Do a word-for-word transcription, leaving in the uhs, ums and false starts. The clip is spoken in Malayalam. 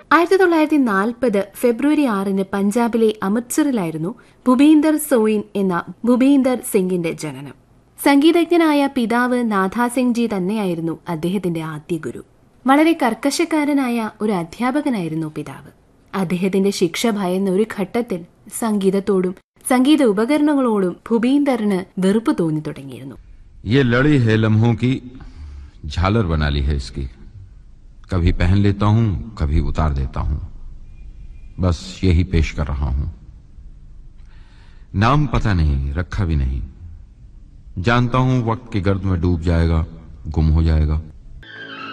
ആയിരത്തി തൊള്ളായിരത്തി നാൽപ്പത് ഫെബ്രുവരി ആറിന് പഞ്ചാബിലെ അമൃത്സറിലായിരുന്നു ഭൂപീന്ദർ സോയിൻ എന്ന ഭൂപീന്ദർ സിംഗിന്റെ ജനനം. സംഗീതജ്ഞനായ പിതാവ് നാഥാ സിംഗ് ജി തന്നെയായിരുന്നു അദ്ദേഹത്തിന്റെ ആദ്യ ഗുരു. വളരെ കർക്കശക്കാരനായ ഒരു അധ്യാപകനായിരുന്നു പിതാവ്. അദ്ദേഹത്തിന്റെ ശിക്ഷ ഭയന്ന ഒരു ഘട്ടത്തിൽ സംഗീതത്തോടും സംഗീത ഉപകരണങ്ങളോടും ഭൂപീന്ദറിന് വെറുപ്പ് തോന്നി തുടങ്ങിയിരുന്നു. ये लड़ी है लम्हों की झालर बना ली है इसकी, कभी पहन लेता हूं कभी उतार देता हूं, बस यही पेश कर रहा हूं. नाम पता नहीं, रखा भी नहीं, जानता हूं वक्त की गर्द में डूब जाएगा, गुम हो जाएगा.